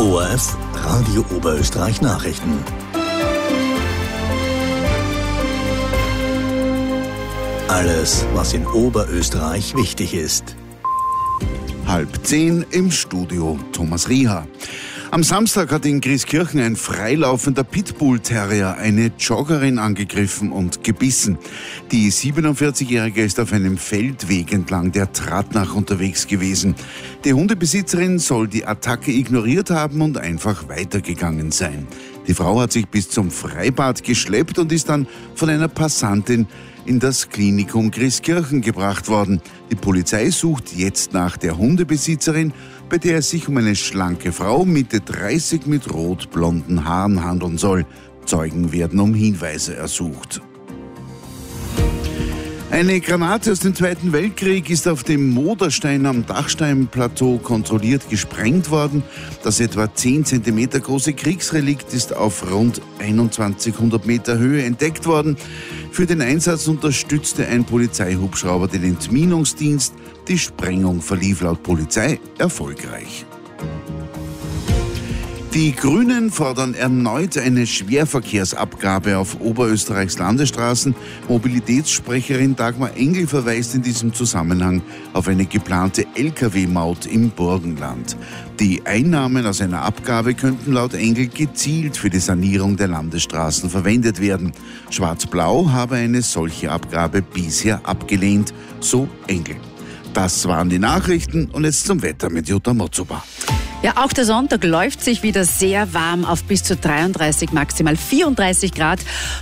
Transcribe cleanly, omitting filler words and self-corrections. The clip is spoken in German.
ORF Radio Oberösterreich Nachrichten. Alles, was in Oberösterreich wichtig ist. 9:30 im Studio Thomas Rieher. Am Samstag hat in Grieskirchen ein freilaufender Pitbull-Terrier eine Joggerin angegriffen und gebissen. Die 47-Jährige ist auf einem Feldweg entlang der Tratnach unterwegs gewesen. Die Hundebesitzerin soll die Attacke ignoriert haben und einfach weitergegangen sein. Die Frau hat sich bis zum Freibad geschleppt und ist dann von einer Passantin in das Klinikum Grieskirchen gebracht worden. Die Polizei sucht jetzt nach der Hundebesitzerin, bei der es sich um eine schlanke Frau Mitte 30 mit rot-blonden Haaren handeln soll. Zeugen werden um Hinweise ersucht. Eine Granate aus dem Zweiten Weltkrieg ist auf dem Moderstein am Dachsteinplateau kontrolliert gesprengt worden. Das etwa 10 cm große Kriegsrelikt ist auf rund 2100 Meter Höhe entdeckt worden. Für den Einsatz unterstützte ein Polizeihubschrauber den Entminungsdienst. Die Sprengung verlief laut Polizei erfolgreich. Die Grünen fordern erneut eine Schwerverkehrsabgabe auf Oberösterreichs Landesstraßen. Mobilitätssprecherin Dagmar Engel verweist in diesem Zusammenhang auf eine geplante Lkw-Maut im Burgenland. Die Einnahmen aus einer Abgabe könnten laut Engel gezielt für die Sanierung der Landesstraßen verwendet werden. Schwarz-Blau habe eine solche Abgabe bisher abgelehnt, so Engel. Das waren die Nachrichten und jetzt zum Wetter mit Jutta Motzuba. Ja, auch der Sonntag läuft sich wieder sehr warm auf bis zu 33, maximal 34 Grad.